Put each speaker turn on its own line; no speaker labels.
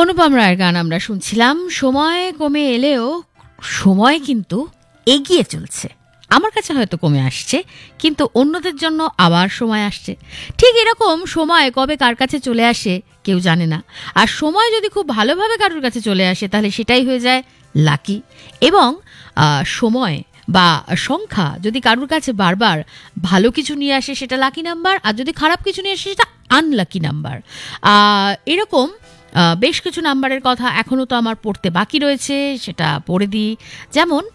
অনুপম রায়ের গান আমরা শুনছিলাম। সময় কমে এলেও সময় কিন্তু এগিয়ে চলছে। আমার কাছে হয়তো কমে আসছে, কিন্তু অন্যদের জন্য আবার সময় আসছে। ঠিক এরকম সময় কবে কার কাছে চলে আসে কেউ জানে না। আর সময় যদি খুব ভালোভাবে কারোর কাছে চলে আসে তাহলে সেটাই হয়ে যায় লাকি। এবং সময় বা সংখ্যা যদি কারোর কাছে বারবার ভালো কিছু নিয়ে আসে সেটা লাকি নাম্বার, আর যদি খারাপ কিছু নিয়ে আসে সেটা আনলাকি নাম্বার। এরকম বেশ কিছু নাম্বারের কথা এখনও তো আমার পড়তে বাকি রয়েছে, সেটা পড়ে দিই। যেমন